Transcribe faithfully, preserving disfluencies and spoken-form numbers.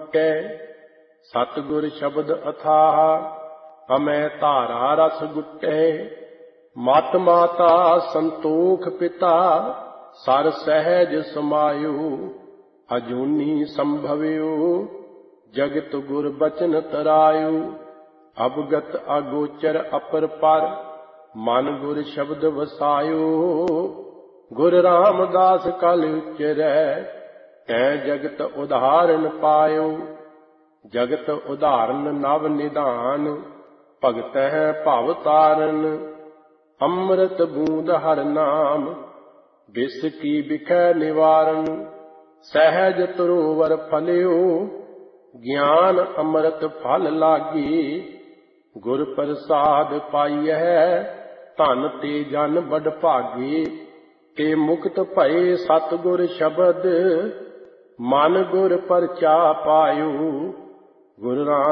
ਟੁਟੈ। ਸਤਿਗੁਰ ਸ਼ਬਦ ਅਥਾਹ ਹਮੈ ਧਾਰਾ ਰਸ ਗੁਟੈ। ਮਤ ਮਾਤਾ ਸੰਤੋਖ ਪਿਤਾ ਸਰ ਸਹਿਜ ਸਮਾਇਓ। ਅਜੂਨੀ ਸੰਭਵਿਓ ਜਗਤ ਗੁਰ ਬਚਨ ਤਰਾਇਓ। ਅਵਗਤ ਅਗੋਚਰ ਅਪਰ ਪਰ ਮਨ ਗੁਰ ਸ਼ਬਦ ਵਸਾਇਓ। ਗੁਰ ਰਾਮਦਾਸ ਕਲ ਉਚਰੈ ਤੈ ਜਗਤ ਉਦਾਹਰਨ ਪਾਇਓ। ਜਗਤ ਉਦਾਹਰਨ ਨਵ ਨਿਧਾਨ ਭਗਤਹਿ ਭਵ ਤਾਰਨ। ਅੰਮ੍ਰਿਤ ਬੂੰਦ ਹਰਿ ਨਾਮ ਬਿਸ ਕੀ ਬਿਖੈ ਨਿਵਾਰਨ। ਸਹਿਜ ਤਰੋਵਰ ਫਲਿਓ ਗਿਆਨ ਅੰਮ੍ਰਿਤ ਫਲ ਲਾਗੀ। ਗੁਰ ਪ੍ਰਸਾਦ ਪਾਈਐ ਧਨ ਤੇ ਜਨ ਬੜ ਭਾਗੀ। ਤੇ ਮੁਕਤ ਭਏ ਸਤਿਗੁਰ ਸ਼ਬਦ ਮਨ ਗੁਰ ਪਰਚਾ ਪਾਇਓ।